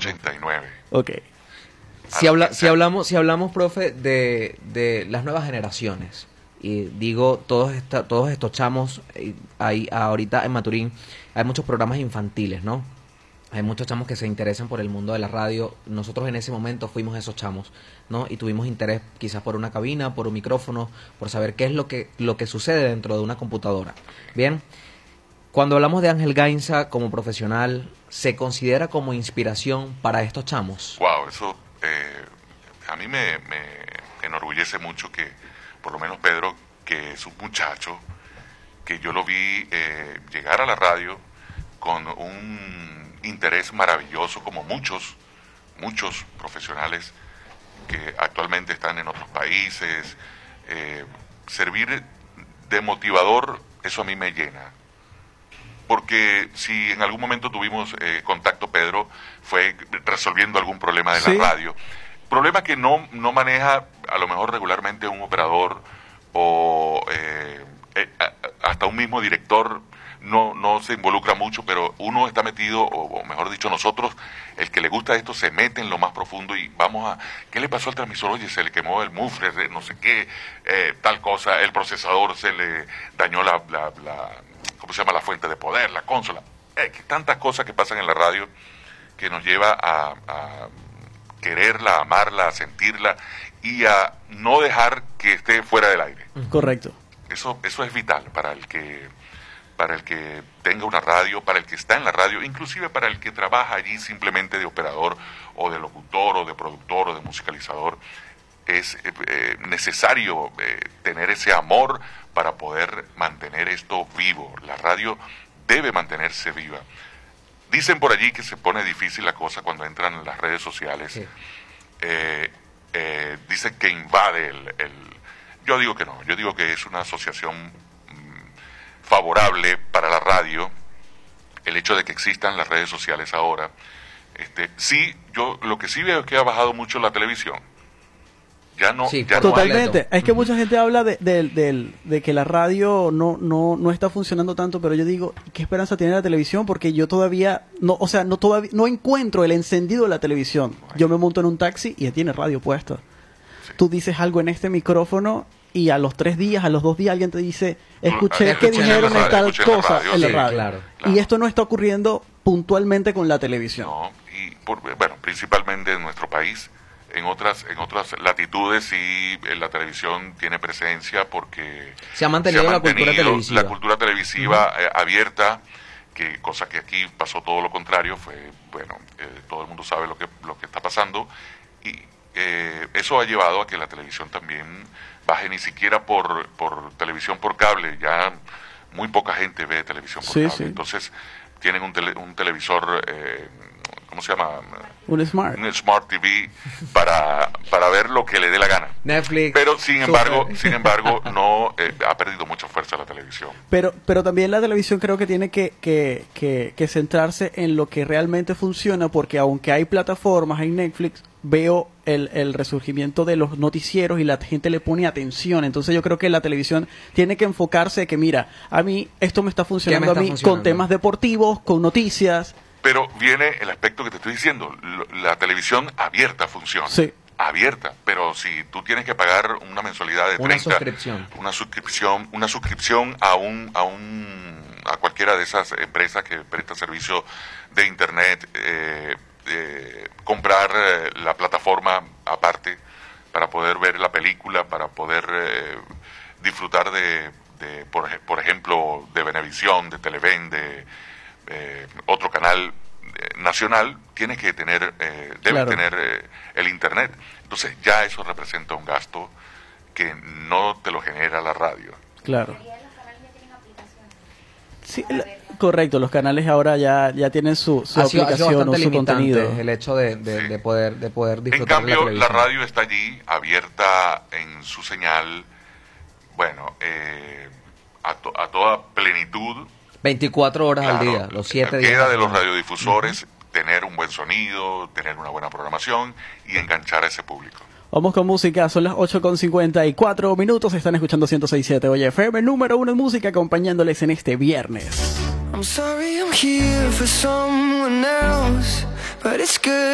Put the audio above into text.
89. Ok. Si hablamos, profe, de las nuevas generaciones, y digo, todos estos chamos, ahorita en Maturín hay muchos programas infantiles, ¿no? Hay muchos chamos que se interesan por el mundo de la radio. Nosotros en ese momento fuimos esos chamos, ¿no? Y tuvimos interés quizás por una cabina, por un micrófono, por saber qué es lo que sucede dentro de una computadora. Bien, cuando hablamos de Ángel Gainza como profesional, ¿se considera como inspiración para estos chamos? Wow, eso a mí me enorgullece mucho que, por lo menos Pedro, que es un muchacho, que yo lo vi llegar a la radio con un interés maravilloso, como muchos profesionales que actualmente están en otros países. Servir de motivador, eso a mí me llena. Porque si en algún momento tuvimos contacto, Pedro, fue resolviendo algún problema de la radio. Problema que no maneja a lo mejor regularmente un operador o hasta un mismo director. No se involucra mucho, pero uno está metido, o mejor dicho nosotros, el que le gusta esto se mete en lo más profundo y vamos a, ¿qué le pasó al transmisor? Oye, se le quemó el muffler, no sé qué, tal cosa, el procesador se le dañó ¿cómo se llama? La fuente de poder, la consola. Tantas cosas que pasan en la radio que nos lleva a quererla, a amarla, a sentirla y a no dejar que esté fuera del aire. Correcto. Eso es vital para el que tenga una radio, para el que está en la radio, inclusive para el que trabaja allí simplemente de operador o de locutor o de productor o de musicalizador. Es necesario tener ese amor para poder mantener esto vivo. La radio debe mantenerse viva. Dicen por allí que se pone difícil la cosa cuando entran en las redes sociales. Sí. Dicen que invade Yo digo que no, yo digo que es una asociación favorable para la radio, el hecho de que existan las redes sociales ahora. Sí, yo lo que sí veo es que ha bajado mucho la televisión. Ya no totalmente. Es que mucha gente habla de que la radio no está funcionando tanto, pero yo digo, ¿qué esperanza tiene la televisión? Porque yo todavía no encuentro el encendido de la televisión. Yo me monto en un taxi y ya tiene radio puesta. Sí. Tú dices algo en este micrófono y a los 3 días, a los 2 días alguien te dice, escuché que dijeron tal cosa en la radio. Claro. Y esto no está ocurriendo puntualmente con la televisión. No, y principalmente en nuestro país. En otras latitudes sí la televisión tiene presencia porque se ha mantenido la cultura televisiva abierta, cosa que aquí pasó todo lo contrario. Todo el mundo sabe lo que está pasando y eso ha llevado a que la televisión también baje, ni siquiera por televisión por cable. Ya muy poca gente ve televisión por cable. Sí. Entonces tienen un televisor, ¿cómo se llama? Un Smart TV para ver lo que le dé la gana. Netflix. Pero sin embargo no ha perdido mucha fuerza la televisión. Pero también la televisión creo que tiene que centrarse en lo que realmente funciona, porque aunque hay plataformas, hay Netflix, veo el resurgimiento de los noticieros y la gente le pone atención. Entonces yo creo que la televisión tiene que enfocarse que mira, a mí esto me está funcionando con temas deportivos, con noticias. Pero viene el aspecto que te estoy diciendo, la televisión abierta funciona. Sí. Abierta, pero si tú tienes que pagar una mensualidad de 30, una suscripción a cualquiera de esas empresas que prestan servicio de internet, comprar la plataforma aparte para poder ver la película, para poder disfrutar por ejemplo, de Venevisión, de Televen, de otro canal nacional, tienes que tener tener el internet. Entonces ya eso representa un gasto que no te lo genera la radio. Claro. Sí, correcto, los canales ahora ya tienen su aplicación o su contenido. El hecho de poder disfrutar. En cambio, la radio está allí, abierta en su señal, a toda plenitud. 24 horas al día, los 7 días. Queda de los radiodifusores tener un buen sonido, tener una buena programación y enganchar a ese público. Vamos con música, son las 8:54, están escuchando 106.7 Oye FM, número 1 en música, acompañándoles en este viernes. I'm sorry I'm here for someone else, but it's good.